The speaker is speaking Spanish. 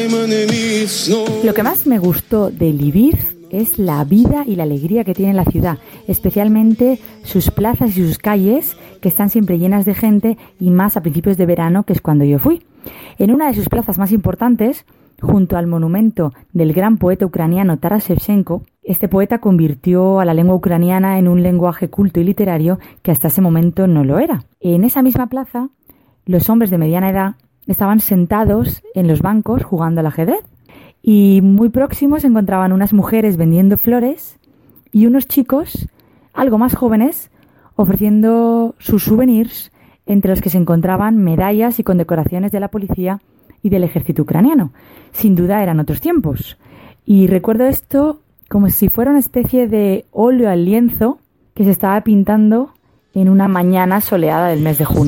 Lo que más me gustó de Lviv es la vida y la alegría que tiene la ciudad, especialmente sus plazas y sus calles, que están siempre llenas de gente, y más a principios de verano, que es cuando yo fui. En una de sus plazas más importantes, junto al monumento del gran poeta ucraniano Taras Shevchenko, este poeta convirtió a la lengua ucraniana en un lenguaje culto y literario que hasta ese momento no lo era. En esa misma plaza, los hombres de mediana edad estaban sentados en los bancos jugando al ajedrez. Y muy próximos se encontraban unas mujeres vendiendo flores y unos chicos, algo más jóvenes, ofreciendo sus souvenirs, entre los que se encontraban medallas y condecoraciones de la policía y del ejército ucraniano. Sin duda eran otros tiempos. Y recuerdo esto como si fuera una especie de óleo al lienzo que se estaba pintando en una mañana soleada del mes de junio.